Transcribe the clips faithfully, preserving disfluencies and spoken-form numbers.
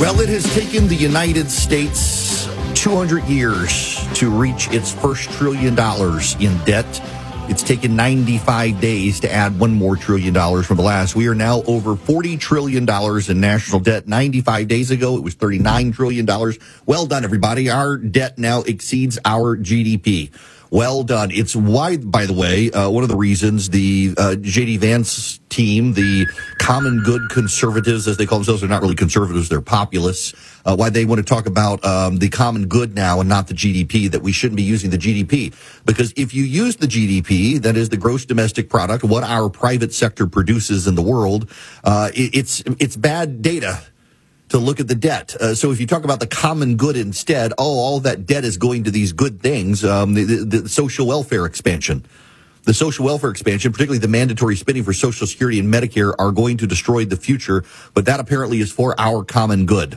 Well, it has taken the United States two hundred years to reach its first trillion dollars in debt. It's taken ninety-five days to add one more trillion dollars from the last. We are now over forty trillion dollars in national debt. ninety-five days ago, it was thirty-nine trillion dollars. Well done, everybody. Our debt now exceeds our G D P. Well done. It's why, by the way, uh, one of the reasons the uh, J D. Vance team, the common good conservatives, as they call themselves, they're not really conservatives, they're populists, uh, why they want to talk about um, the common good now and not the G D P, that we shouldn't be using the G D P. Because if you use the G D P, that is the gross domestic product, what our private sector produces in the world, uh, it, it's it's bad data to look at the debt. Uh, so if you talk about the common good instead, oh, all that debt is going to these good things, um, the, the, the social welfare expansion. The social welfare expansion, particularly the mandatory spending for Social Security and Medicare, are going to destroy the future, but that apparently is for our common good.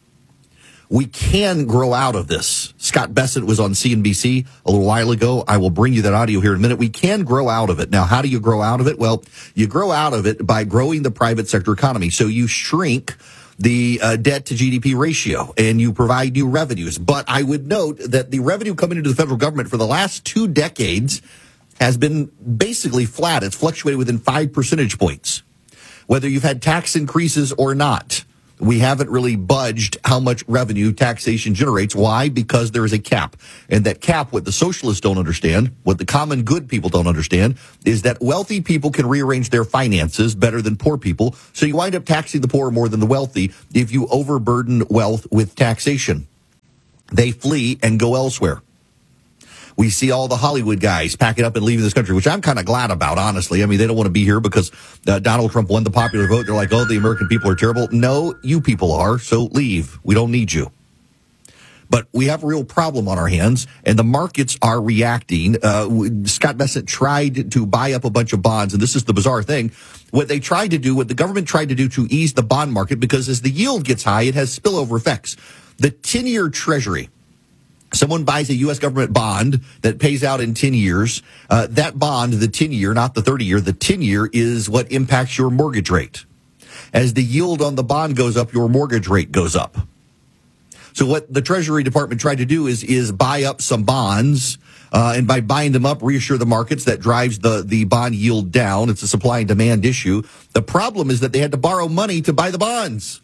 We can grow out of this. Scott Bessent was on C N B C a little while ago. I will bring you that audio here in a minute. We can grow out of it. Now, how do you grow out of it? Well, you grow out of it by growing the private sector economy. So you shrink the uh, debt to G D P ratio, and you provide new revenues. But I would note that the revenue coming into the federal government for the last two decades has been basically flat. It's fluctuated within five percentage points. Whether you've had tax increases or not, we haven't really budged how much revenue taxation generates. Why? Because there is a cap. And that cap, what the socialists don't understand, what the common good people don't understand, is that wealthy people can rearrange their finances better than poor people. So you wind up taxing the poor more than the wealthy if you overburden wealth with taxation. They flee and go elsewhere. We see all the Hollywood guys packing up and leaving this country, which I'm kind of glad about, honestly. I mean, they don't want to be here because uh, Donald Trump won the popular vote. They're like, oh, the American people are terrible. No, you people are, so leave. We don't need you. But we have a real problem on our hands, and the markets are reacting. Uh, Scott Bessent tried to buy up a bunch of bonds, and this is the bizarre thing. What they tried to do, what the government tried to do to ease the bond market, because as the yield gets high, it has spillover effects. The ten-year Treasury, someone buys a U S government bond that pays out in ten years. Uh, that bond, the ten-year, not the thirty-year, the ten-year is what impacts your mortgage rate. As the yield on the bond goes up, your mortgage rate goes up. So what the Treasury Department tried to do is is buy up some bonds, uh, and by buying them up, reassure the markets. That drives the, the bond yield down. It's a supply and demand issue. The problem is that they had to borrow money to buy the bonds.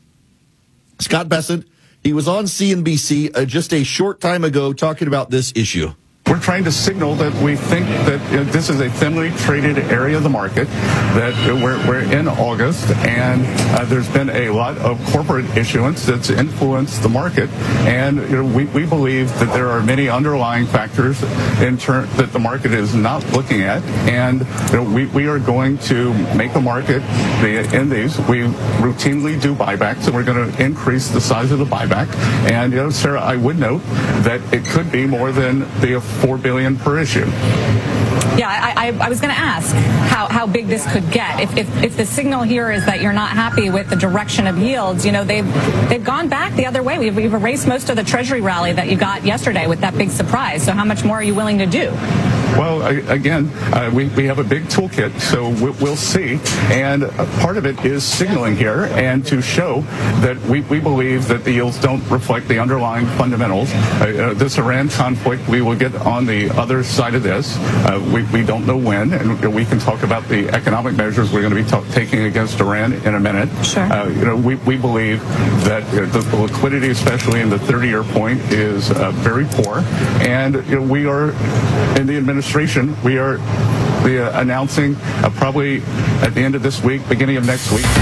Scott Bessent, he was on C N B C uh, just a short time ago talking about this issue. We're trying to signal that we think that uh, this is a thinly traded area of the market, that uh, we're, we're in August, and uh, there's been a lot of corporate issuance that's influenced the market, and you know, we, we believe that there are many underlying factors in turn that the market is not looking at, and you know, we, we are going to make a market in these. We routinely do buybacks, and we're going to increase the size of the buyback. And you know, Sarah, I would note that it could be more than the four billion dollars per issue. Yeah, I, I, I was going to ask how, how big this could get. If, if if the signal here is that you're not happy with the direction of yields, you know, they've they've gone back the other way. We've, we've erased most of the Treasury rally that you got yesterday with that big surprise. So how much more are you willing to do? Well, I, again, uh, we, we have a big toolkit, so we, we'll see. And part of it is signaling here and to show that we, we believe that the yields don't reflect the underlying fundamentals. Uh, uh, this Iran conflict, we will get on the other side of this. Uh, we, we don't know when, and we can talk about the economic measures we're going to be t- taking against Iran in a minute. Sure. Uh, you know, we, we believe that uh, the, the liquidity, especially in the thirty-year point, is uh, very poor. And you know, we are, in the administration, we are we are announcing uh, probably at the end of this week, beginning of next week.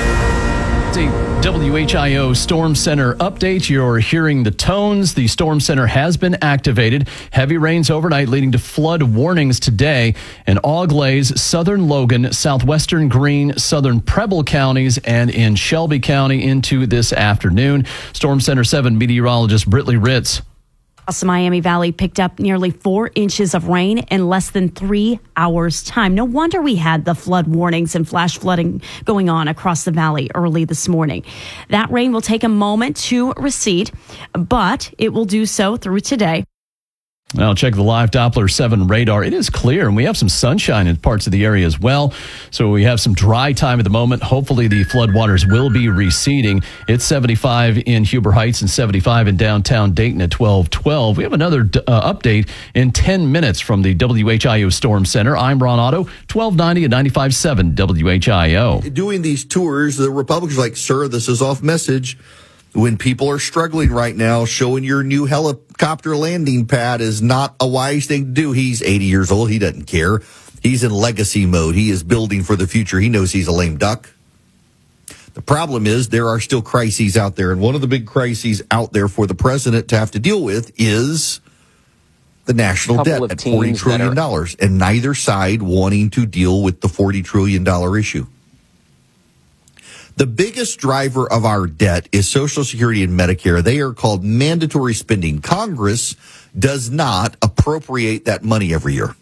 W H I O Storm Center update. You're hearing the tones. The Storm Center has been activated. Heavy rains overnight leading to flood warnings today in Auglaize, southern Logan, southwestern Greene, southern Preble counties, and in Shelby County into this afternoon. Storm Center seven meteorologist Britley Ritz. The Miami Valley picked up nearly four inches of rain in less than three hours' time. No wonder we had the flood warnings and flash flooding going on across the valley early this morning. That rain will take a moment to recede, but it will do so through today. Now check the live Doppler seven radar. It is clear, and we have some sunshine in parts of the area as well. So we have some dry time at the moment. Hopefully the floodwaters will be receding. It's seventy-five in Huber Heights and seventy-five in downtown Dayton at twelve twelve. We have another uh, update in ten minutes from the W H I O Storm Center. I'm Ron Otto, twelve ninety and ninety-five point seven W H I O. Doing these tours, the Republicans are like, sir, this is off message. When people are struggling right now, showing your new helicopter landing pad is not a wise thing to do. He's eighty years old. He doesn't care. He's in legacy mode. He is building for the future. He knows he's a lame duck. The problem is there are still crises out there. And one of the big crises out there for the president to have to deal with is the national debt at forty trillion dollars. And neither side wanting to deal with the forty trillion dollars issue. The biggest driver of our debt is Social Security and Medicare. They are called mandatory spending. Congress does not appropriate that money every year.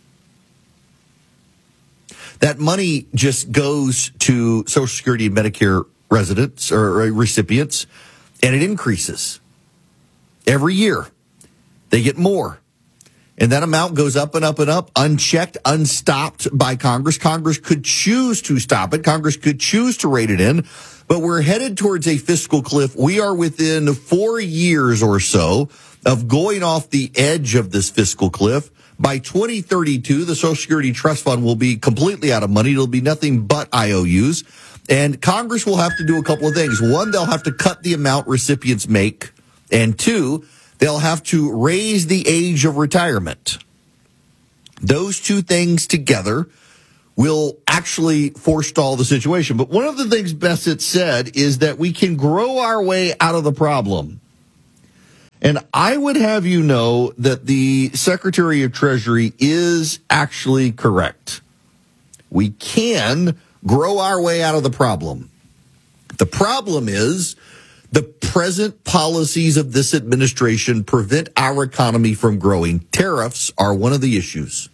That money just goes to Social Security and Medicare residents or recipients, and it increases every year. They get more. And that amount goes up and up and up, unchecked, unstopped by Congress. Congress could choose to stop it. Congress could choose to rate it in. But we're headed towards a fiscal cliff. We are within four years or so of going off the edge of this fiscal cliff. By twenty thirty-two, the Social Security Trust Fund will be completely out of money. It'll be nothing but I O Us. And Congress will have to do a couple of things. One, they'll have to cut the amount recipients make. And two, they'll have to raise the age of retirement. Those two things together will actually forestall the situation. But one of the things Bassett said is that we can grow our way out of the problem. And I would have you know that the Secretary of Treasury is actually correct. We can grow our way out of the problem. The problem is the present policies of this administration prevent our economy from growing. Tariffs are one of the issues.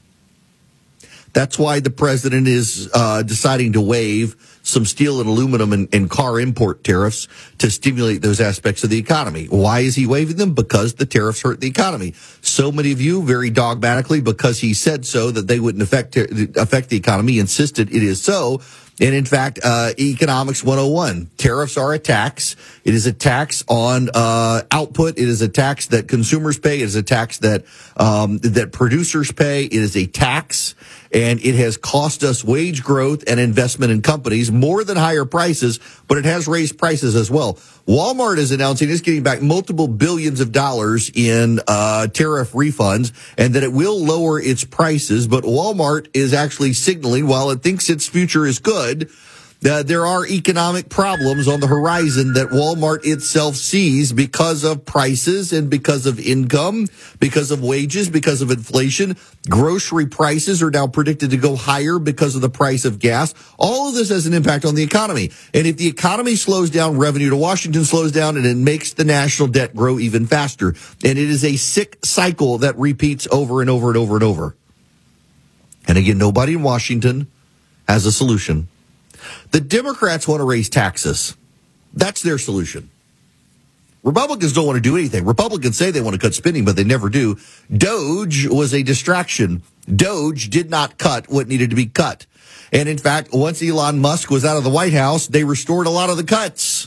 That's why the president is uh, deciding to waive some steel and aluminum and, and car import tariffs to stimulate those aspects of the economy. Why is he waiving them? Because the tariffs hurt the economy. So many of you, very dogmatically, because he said so, that they wouldn't affect affect the economy, insisted it is so. And in fact, uh, Economics one oh one, tariffs are a tax. It is a tax on uh, output. It is a tax that consumers pay. It is a tax that um, that producers pay. It is a tax, and it has cost us wage growth and investment in companies more than higher prices, but it has raised prices as well. Walmart is announcing it's getting back multiple billions of dollars in uh, tariff refunds, and that it will lower its prices. But Walmart is actually signaling, while it thinks its future is good, Uh, there are economic problems on the horizon that Walmart itself sees because of prices and because of income, because of wages, because of inflation. Grocery prices are now predicted to go higher because of the price of gas. All of this has an impact on the economy. And if the economy slows down, revenue to Washington slows down, and it makes the national debt grow even faster. And it is a sick cycle that repeats over and over and over and over. And again, nobody in Washington has a solution. The Democrats want to raise taxes. That's their solution. Republicans don't want to do anything. Republicans say they want to cut spending, but they never do. Doge was a distraction. Doge did not cut what needed to be cut. And in fact, once Elon Musk was out of the White House, they restored a lot of the cuts.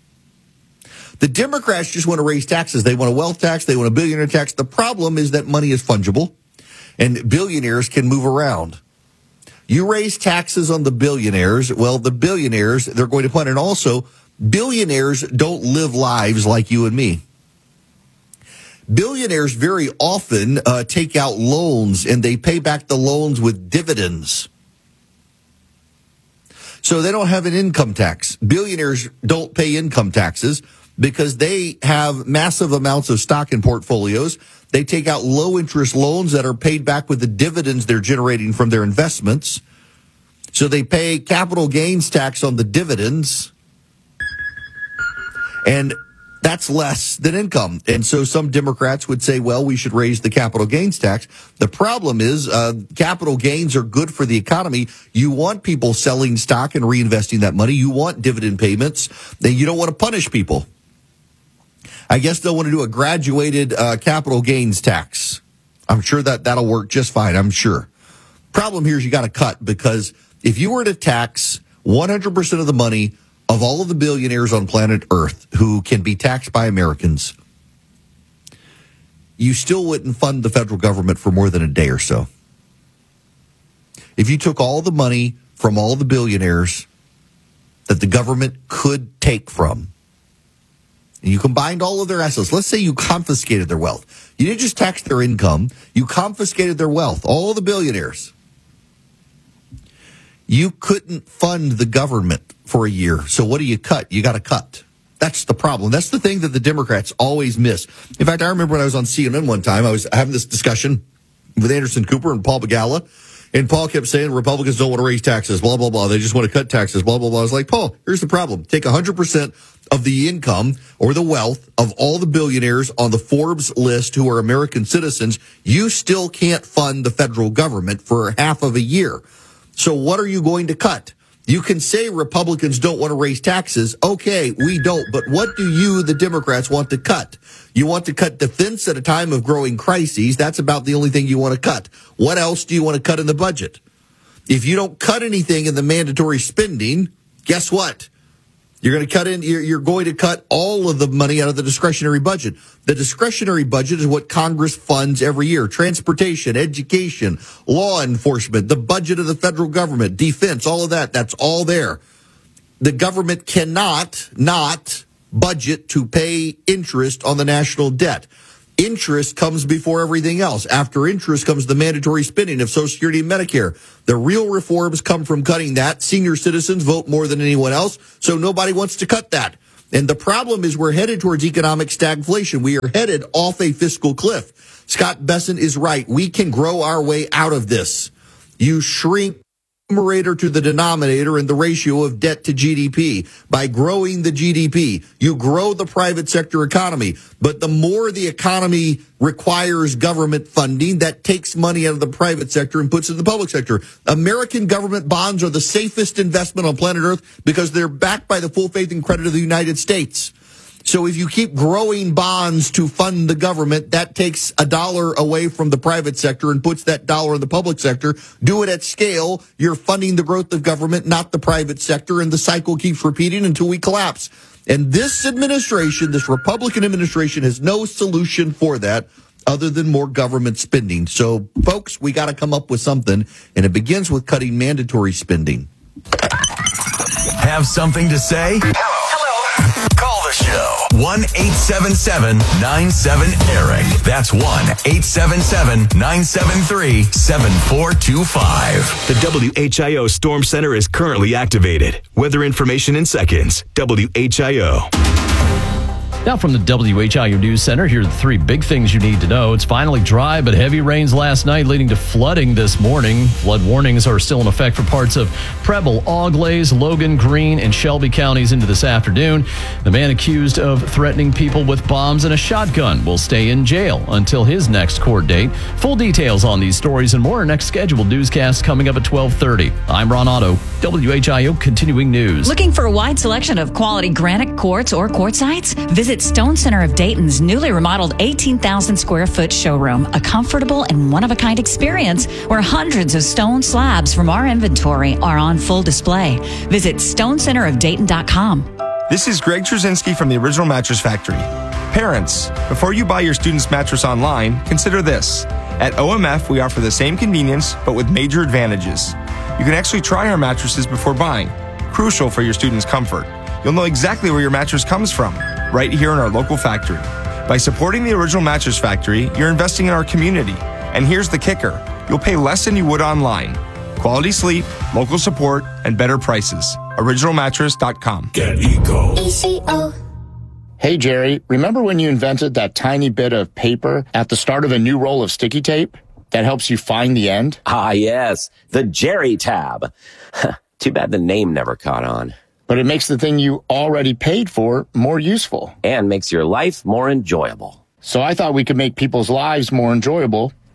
The Democrats just want to raise taxes. They want a wealth tax. They want a billionaire tax. The problem is that money is fungible, and billionaires can move around. You raise taxes on the billionaires, well, the billionaires, they're going to punt. And also, billionaires don't live lives like you and me. Billionaires very often uh, take out loans, and they pay back the loans with dividends. So they don't have an income tax. Billionaires don't pay income taxes because they have massive amounts of stock in portfolios. They take out low-interest loans that are paid back with the dividends they're generating from their investments. So they pay capital gains tax on the dividends, and that's less than income. And so some Democrats would say, well, we should raise the capital gains tax. The problem is uh, capital gains are good for the economy. You want people selling stock and reinvesting that money. You want dividend payments. Then you don't want to punish people. I guess they'll want to do a graduated uh, capital gains tax. I'm sure that that'll work just fine. I'm sure. Problem here is you got to cut, because if you were to tax one hundred percent of the money of all of the billionaires on planet Earth who can be taxed by Americans, you still wouldn't fund the federal government for more than a day or so. If you took all the money from all the billionaires that the government could take from, and you combined all of their assets, let's say you confiscated their wealth. You didn't just tax their income, you confiscated their wealth, all the billionaires. You couldn't fund the government for a year. So what do you cut? You got to cut. That's the problem. That's the thing that the Democrats always miss. In fact, I remember when I was on C N N one time, I was having this discussion with Anderson Cooper and Paul Begala, and Paul kept saying Republicans don't want to raise taxes, blah, blah, blah. They just want to cut taxes, blah, blah, blah. I was like, Paul, here's the problem. Take one hundred percent of the income or the wealth of all the billionaires on the Forbes list who are American citizens. You still can't fund the federal government for half of a year. So what are you going to cut? You can say Republicans don't want to raise taxes. Okay, we don't. But what do you, the Democrats, want to cut? You want to cut defense at a time of growing crises. That's about the only thing you want to cut. What else do you want to cut in the budget? If you don't cut anything in the mandatory spending, guess what? You're going to cut in, you're, you're going to cut all of the money out of the discretionary budget. The discretionary budget is what Congress funds every year. Transportation, education, law enforcement, the budget of the federal government, defense, all of that, that's all there. The government cannot not budget to pay interest on the national debt. Interest comes before everything else. After interest comes the mandatory spending of Social Security and Medicare. The real reforms come from cutting that. Senior citizens vote more than anyone else, so nobody wants to cut that. And the problem is we're headed towards economic stagflation. We are headed off a fiscal cliff. Scott Besson is right. We can grow our way out of this. You shrink numerator to the denominator in the ratio of debt to G D P. By growing the G D P, you grow the private sector economy. But the more the economy requires government funding, that takes money out of the private sector and puts it in the public sector. American government bonds are the safest investment on planet Earth because they're backed by the full faith and credit of the United States. So if you keep growing bonds to fund the government, that takes a dollar away from the private sector and puts that dollar in the public sector. Do it at scale. You're funding the growth of government, not the private sector, and the cycle keeps repeating until we collapse. And this administration, this Republican administration, has no solution for that other than more government spending. So, folks, we got to come up with something, and it begins with cutting mandatory spending. Have something to say? Hello. Call the show. one eight seven seven nine seven Eric. That's one eight seven seven nine seven three seven four two five. The W H I O Storm Center is currently activated. Weather information in seconds. W H I O. Now from the W H I O News Center, here are the three big things you need to know. It's finally dry, but heavy rains last night leading to flooding this morning. Flood warnings are still in effect for parts of Preble, Auglaize, Logan, Greene, and Shelby counties into this afternoon. The man accused of threatening people with bombs and a shotgun will stay in jail until his next court date. Full details on these stories and more. Our next scheduled newscast coming up at twelve thirty. I'm Ron Otto, W H I O Continuing News. Looking for a wide selection of quality granite quartz or quartzites? Visit Stone Center of Dayton's newly remodeled eighteen thousand square foot showroom, a comfortable and one-of-a-kind experience where hundreds of stone slabs from our inventory are on full display. Visit stone center of dayton dot com. This is Greg Trzynski from the Original Mattress Factory. Parents, before you buy your student's mattress online, consider this. At O M F, we offer the same convenience, but with major advantages. You can actually try our mattresses before buying, crucial for your student's comfort. You'll know exactly where your mattress comes from, right here in our local factory. By supporting the Original Mattress Factory, you're investing in our community. And here's the kicker. You'll pay less than you would online. Quality sleep, local support, and better prices. original mattress dot com. Get Eco. E C O. Hey, Jerry, remember when you invented that tiny bit of paper at the start of a new roll of sticky tape that helps you find the end? Ah, yes. The Jerry tab. Too bad the name never caught on. But it makes the thing you already paid for more useful. And makes your life more enjoyable. So I thought we could make people's lives more enjoyable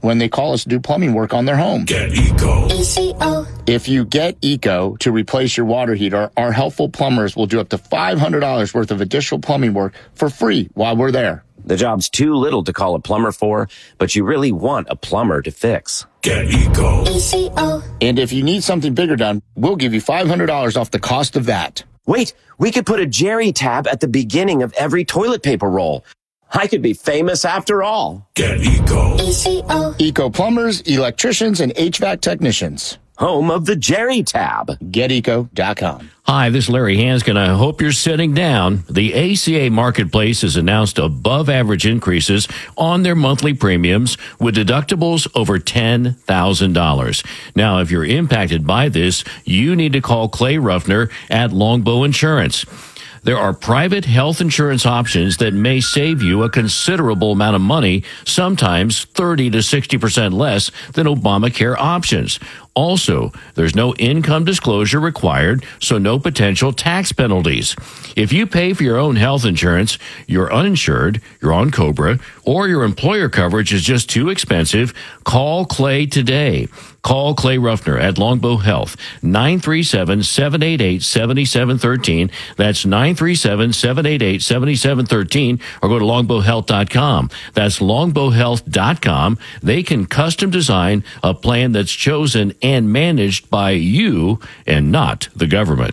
when they call us to do plumbing work on their home. Get Eco. E C O. If you get Eco to replace your water heater, our helpful plumbers will do up to five hundred dollars worth of additional plumbing work for free while we're there. The job's too little to call a plumber for, but you really want a plumber to fix. Get Eco. E C O. And if you need something bigger done, we'll give you five hundred dollars off the cost of that. Wait, we could put a Jerry tab at the beginning of every toilet paper roll. I could be famous after all. Get Eco. E C O. Eco plumbers, electricians, and H V A C technicians. Home of the Jerry tab. Get eco dot com. Hi, this is Larry Hanskin. I hope you're sitting down. The A C A Marketplace has announced above average increases on their monthly premiums with deductibles over ten thousand dollars. Now, if you're impacted by this, you need to call Clay Ruffner at Longbow Insurance. There are private health insurance options that may save you a considerable amount of money, sometimes thirty to sixty percent less than Obamacare options. Also, there's no income disclosure required, so no potential tax penalties. If you pay for your own health insurance, you're uninsured, you're on COBRA, or your employer coverage is just too expensive, call Clay today. Call Clay Ruffner at Longbow Health, nine three seven, seven eight eight, seven seven one three. That's nine three seven, seven eight eight, seven seven one three, or go to longbow health dot com. That's longbow health dot com. They can custom design a plan that's chosen and managed by you and not the government.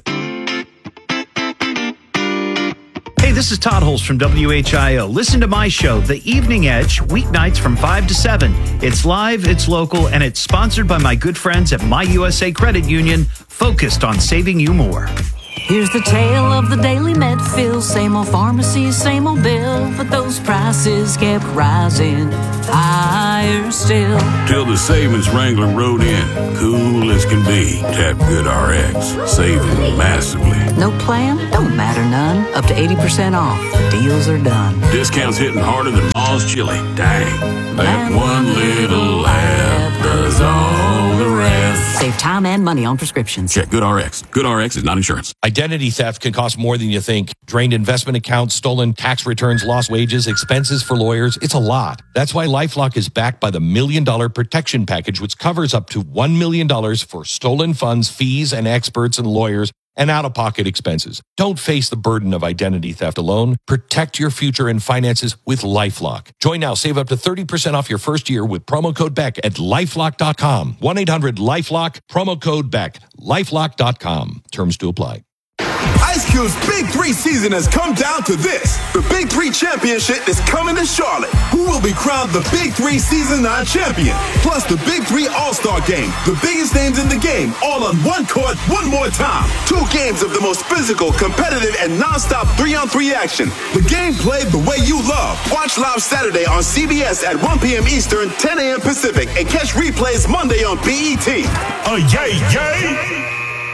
Hey, this is Todd Holst from W H I O. Listen to my show, The Evening Edge, weeknights from five to seven. It's live, it's local, and it's sponsored by my good friends at My U S A Credit Union, focused on saving you more. Here's the tale of the daily Medfill. Same old pharmacy, same old bill, but those prices kept rising higher still. Till the savings wrangler rode in, cool as can be. Tap GoodRx, saving massively. No plan? Don't matter none. Up to eighty percent off. The deals are done. Discounts hitting harder than Ma's chili. Dang, that one little app does all the rest. Save time and money on prescriptions. Check GoodRx. GoodRx is not insurance. Identity theft can cost more than you think. Drained investment accounts, stolen tax returns, lost wages, expenses for lawyers. It's a lot. That's why LifeLock is backed by the Million Dollar Protection Package, which covers up to one million dollars for stolen funds, fees, and experts and lawyers, and out-of-pocket expenses. Don't face the burden of identity theft alone. Protect your future and finances with LifeLock. Join now. Save up to thirty percent off your first year with promo code Beck at lifelock dot com. one eight hundred lifelock, promo code Beck, lifelock dot com. Terms to apply. Ice Cube's Big Three season has come down to this. The Big Three Championship is coming to Charlotte. Who will be crowned the Big Three Season nine champion? Plus the Big Three All-Star Game. The biggest names in the game, all on one court, one more time. Two games of the most physical, competitive, and non-stop three-on-three action. The game played the way you love. Watch live Saturday on C B S at one p.m. Eastern, ten a.m. Pacific, and catch replays Monday on B E T. Oh, yay, yay!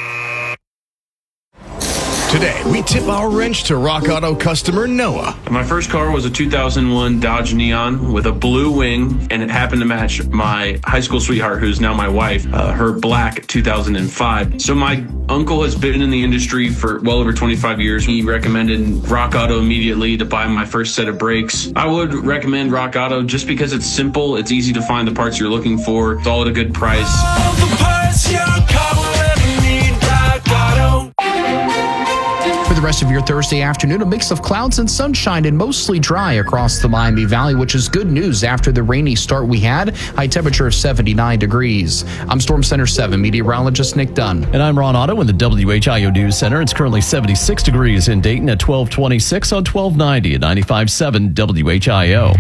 Today, we tip our wrench to Rock Auto customer Noah. My first car was a two thousand one Dodge Neon with a blue wing, and it happened to match my high school sweetheart, who's now my wife, uh, her black two thousand five. So my uncle has been in the industry for well over twenty-five years. He recommended Rock Auto immediately to buy my first set of brakes. I would recommend Rock Auto just because it's simple, it's easy to find the parts you're looking for, it's all at a good price. All the parts your car will ever need, Rock Auto. For the rest of your Thursday afternoon, a mix of clouds and sunshine and mostly dry across the Miami Valley, which is good news after the rainy start we had. High temperature of seventy-nine degrees. I'm Storm Center seven meteorologist Nick Dunn. And I'm Ron Otto in the W H I O News Center. It's currently seventy-six degrees in Dayton at twelve twenty-six on twelve ninety at ninety-five point seven W H I O.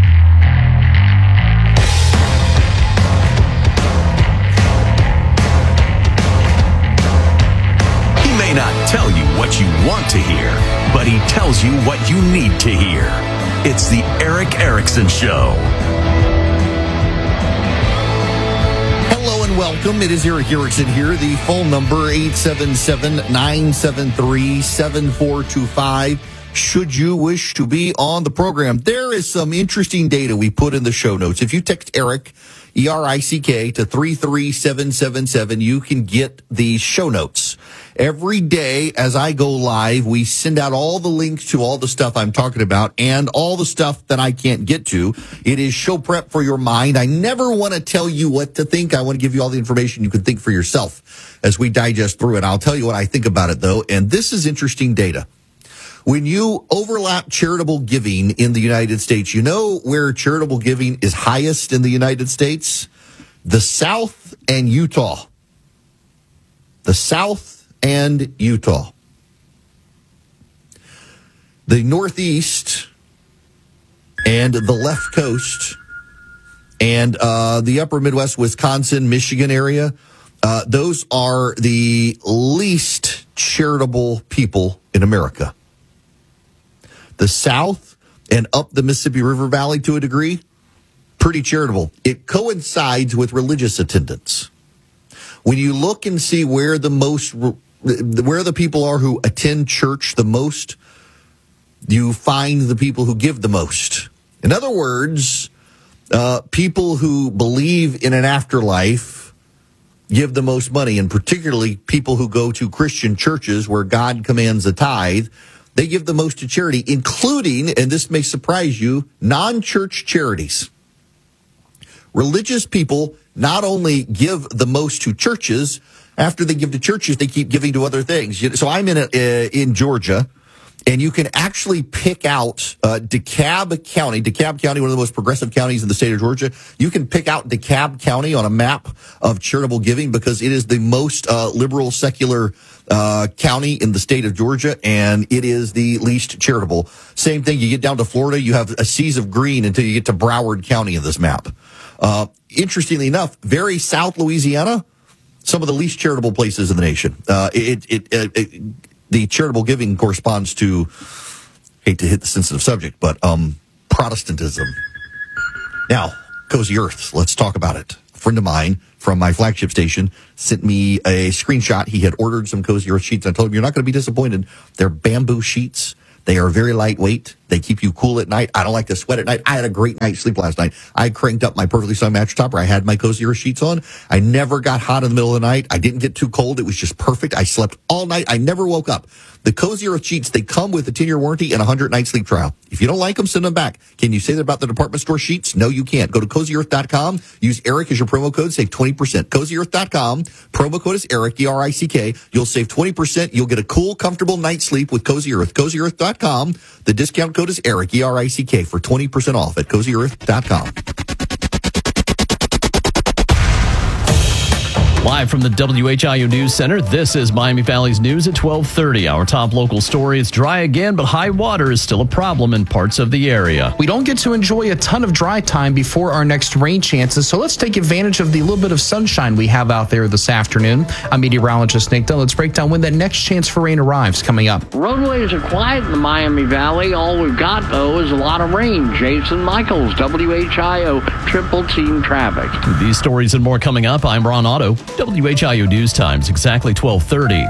May not tell you what you want to hear, but he tells you what you need to hear. It's the Erick Erickson Show. Hello and welcome. It is Erick Erickson here. The phone number eight seven seven, nine seven three, seven four two five. should you wish to be on the program. There is some interesting data we put in the show notes. If you text Eric, E R I C K, to three three seven seven seven, you can get the show notes. Every day as I go live, we send out all the links to all the stuff I'm talking about and all the stuff that I can't get to. It is show prep for your mind. I never want to tell you what to think. I want to give you all the information you can think for yourself as we digest through it. I'll tell you what I think about it, though, and this is interesting data. When you overlap charitable giving in the United States, you know where charitable giving is highest in the United States? The South and Utah. The South and Utah. The Northeast and the left coast and uh, the upper Midwest, Wisconsin, Michigan area, uh, those are the least charitable people in America. The South and up the Mississippi River Valley to a degree, pretty charitable. It coincides with religious attendance. When you look and see where the most, where the people are who attend church the most, you find the people who give the most. In other words, uh, people who believe in an afterlife give the most money, and particularly people who go to Christian churches where God commands a tithe, they give the most to charity, including, and this may surprise you, non-church charities. Religious people not only give the most to churches, after they give to churches, they keep giving to other things. So I'm in a, uh, in Georgia, and you can actually pick out uh, DeKalb County. DeKalb County, one of the most progressive counties in the state of Georgia. You can pick out DeKalb County on a map of charitable giving because it is the most uh, liberal, secular uh, county in the state of Georgia, and it is the least charitable. Same thing, you get down to Florida, you have a seas of green until you get to Broward County in this map. Uh, interestingly enough, very South Louisiana, some of the least charitable places in the nation. Uh, it, it, it, it, the charitable giving corresponds to, hate to hit the sensitive subject, but um, Protestantism. Now, Cozy Earth, let's talk about it. A friend of mine from my flagship station sent me a screenshot. He had ordered some Cozy Earth sheets. I told him, you're not going to be disappointed. They're bamboo sheets. They are very lightweight. They keep you cool at night. I don't like to sweat at night. I had a great night's sleep last night. I cranked up my Perfectly Sun mattress topper. I had my Cozy Earth sheets on. I never got hot in the middle of the night. I didn't get too cold. It was just perfect. I slept all night. I never woke up. The Cozy Earth sheets, they come with a ten-year warranty and a one hundred night sleep trial. If you don't like them, send them back. Can you say that about the department store sheets? No, you can't. Go to cozy earth dot com. Use Eric as your promo code. Save twenty percent. cozy earth dot com. Promo code is Eric, E R I C K. You'll save twenty percent. You'll get a cool, comfortable night's sleep with Cozy Earth. cozy earth dot com. The discount code is Eric, E R I C K, for twenty percent off at cozy earth dot com. Live from the W H I O News Center, this is Miami Valley's News at twelve thirty. Our top local story, it's dry again, but high water is still a problem in parts of the area. We don't get to enjoy a ton of dry time before our next rain chances, so let's take advantage of the little bit of sunshine we have out there this afternoon. I'm meteorologist Nick Dunn. Let's break down when that next chance for rain arrives coming up. Roadways are quiet in the Miami Valley. All we've got, though, is a lot of rain. Jason Michaels, W H I O, Triple Team Traffic. These stories and more coming up. I'm Ron Otto. W H I O News Times, exactly twelve thirty.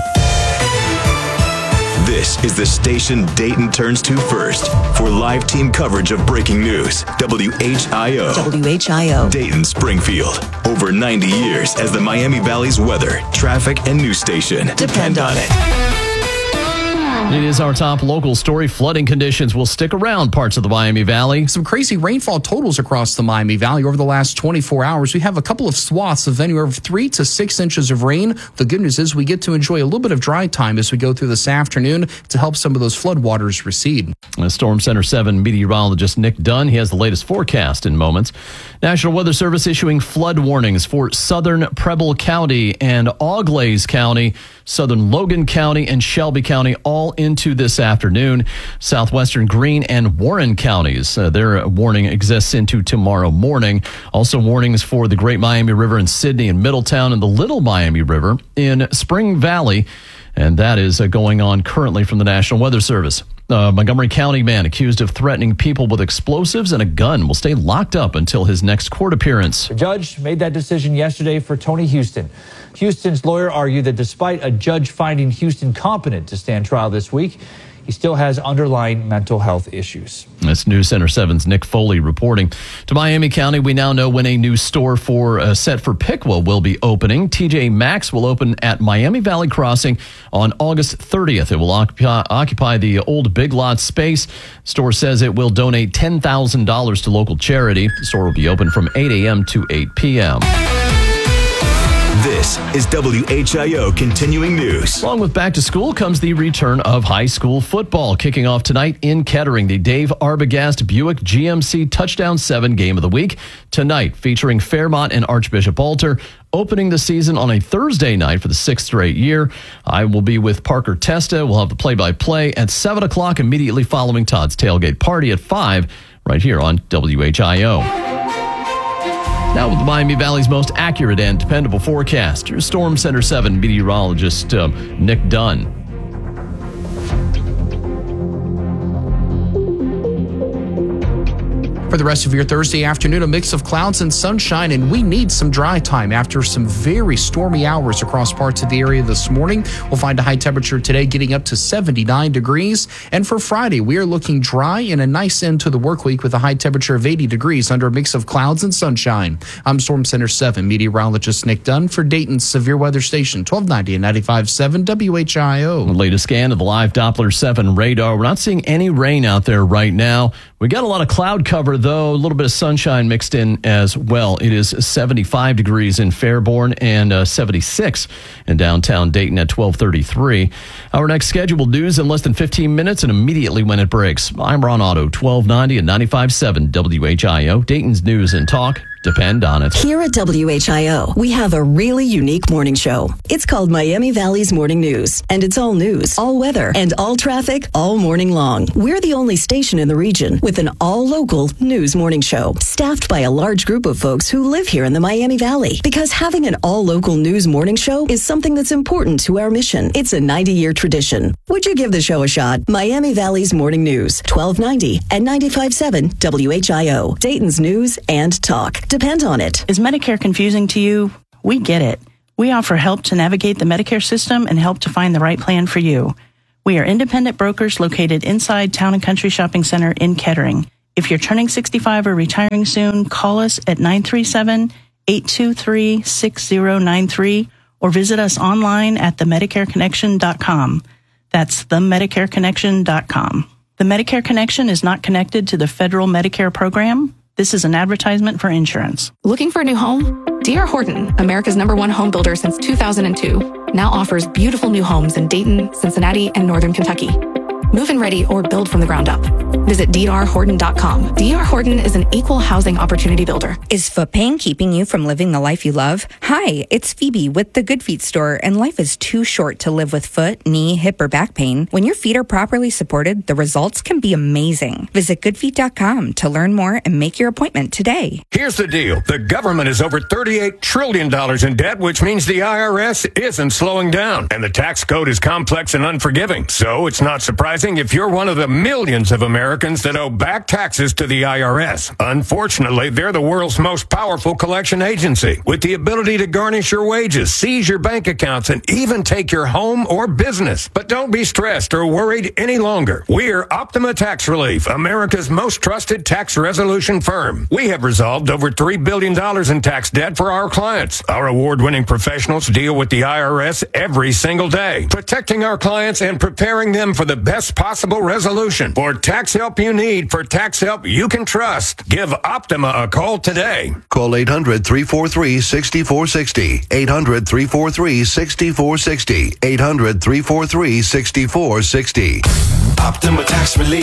This is the station Dayton turns to first for live team coverage of breaking news. W H I O. W H I O. Dayton, Springfield. Over ninety years as the Miami Valley's weather, traffic, and news station. Depend on it. It is our top local story. Flooding conditions will stick around parts of the Miami Valley. Some crazy rainfall totals across the Miami Valley over the last twenty-four hours. We have a couple of swaths of anywhere from three to six inches of rain. The good news is we get to enjoy a little bit of dry time as we go through this afternoon to help some of those floodwaters recede. Storm Center seven meteorologist Nick Dunn. He has the latest forecast in moments. National Weather Service issuing flood warnings for southern Preble County and Auglaize County, southern Logan County, and Shelby County, all into this afternoon. Southwestern Greene and Warren counties, uh, their warning exists into tomorrow morning. Also warnings for the Great Miami River in Sidney and Middletown and the Little Miami River in Spring Valley. And that is uh, going on currently from the National Weather Service. Uh, Montgomery County man accused of threatening people with explosives and a gun will stay locked up until his next court appearance. The judge made that decision yesterday for Tony Houston. Houston's lawyer argued that despite a judge finding Houston competent to stand trial this week, He still has underlying mental health issues. That's News Center seven's Nick Foley reporting. To Miami County, we now know when a new store for uh, set for Piqua will be opening. T J Maxx will open at Miami Valley Crossing on August thirtieth. It will occupy, occupy the old Big Lots space. The store says it will donate ten thousand dollars to local charity. The store will be open from eight a.m. to eight p.m. This is W H I O Continuing News. Along with back to school comes the return of high school football, kicking off tonight in Kettering. The Dave Arbogast Buick G M C Touchdown seven Game of the Week tonight, featuring Fairmont and Archbishop Alter, opening the season on a Thursday night for the sixth straight year. I will be with Parker Testa. We'll have the play-by-play at seven o'clock immediately following Todd's tailgate party at five right here on W H I O. Now with the Miami Valley's most accurate and dependable forecast, your Storm Center seven meteorologist uh, Nick Dunn. For the rest of your Thursday afternoon, a mix of clouds and sunshine, and we need some dry time after some very stormy hours across parts of the area this morning. We'll find a high temperature today getting up to seventy-nine degrees. And for Friday, we are looking dry and a nice end to the work week with a high temperature of eighty degrees under a mix of clouds and sunshine. I'm Storm Center seven meteorologist Nick Dunn for Dayton's Severe Weather Station, twelve ninety and ninety-five point seven W H I O. The latest scan of the live Doppler seven radar. We're not seeing any rain out there right now. We got a lot of cloud cover, though, a little bit of sunshine mixed in as well. It is seventy-five degrees in Fairborn and uh, seventy-six in downtown Dayton at twelve thirty-three. Our next scheduled news in less than fifteen minutes and immediately when it breaks. I'm Ron Otto, twelve ninety and ninety-five point seven W H I O. Dayton's News and Talk. Depend on it. Here at W H I O, we have a really unique morning show. It's called Miami Valley's Morning News, and it's all news, all weather, and all traffic all morning long. We're the only station in the region with an all-local news morning show, staffed by a large group of folks who live here in the Miami Valley. Because having an all-local news morning show is something that's important to our mission. It's a ninety-year tradition. Would you give the show a shot? Miami Valley's Morning News, twelve ninety and ninety-five point seven W H I O. Dayton's News and Talk. Depend on it. Is Medicare confusing to you? We get it. We offer help to navigate the Medicare system and help to find the right plan for you. We are independent brokers located inside Town and Country Shopping Center in Kettering. If you're turning sixty-five or retiring soon, call us at nine three seven, eight two three, six zero nine three or visit us online at the medicare connection dot com. That's the medicare connection dot com. The Medicare Connection is not connected to the federal Medicare program. This is an advertisement for insurance. Looking for a new home? D R. Horton, America's number one home builder since two thousand two, now offers beautiful new homes in Dayton, Cincinnati, and Northern Kentucky. Move-in ready or build from the ground up. Visit D R Horton dot com. D R. Horton is an equal housing opportunity builder. Is foot pain keeping you from living the life you love? Hi, it's Phoebe with the Good Feet store, and life is too short to live with foot, knee, hip, or back pain. When your feet are properly supported, the results can be amazing. Visit good feet dot com to learn more and make your appointment today. Here's the deal. The government is over thirty-eight trillion dollars in debt, which means the I R S isn't slowing down. And the tax code is complex and unforgiving. So it's not surprising if you're one of the millions of Americans that owe back taxes to the I R S. Unfortunately, they're the world's most powerful collection agency, with the ability to garnish your wages, seize your bank accounts, and even take your home or business. But don't be stressed or worried any longer. We're Optima Tax Relief, America's most trusted tax resolution firm. We have resolved over three billion dollars in tax debt for our clients. Our award-winning professionals deal with the I R S every single day, protecting our clients and preparing them for the best possible resolution. For tax help you need, for tax help you can trust, give Optima a call today. Call eight hundred, three four three, six four six zero. eight hundred, three four three, six four six zero. eight hundred, three four three, six four six zero. Optima Tax Relief.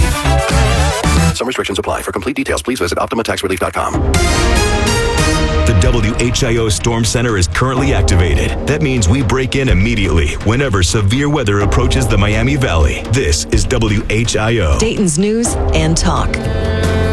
Some restrictions apply. For complete details, please visit optima tax relief dot com. The W H I O Storm Center is currently activated. That means we break in immediately whenever severe weather approaches the Miami Valley. This is W H I O. Dayton's News and Talk.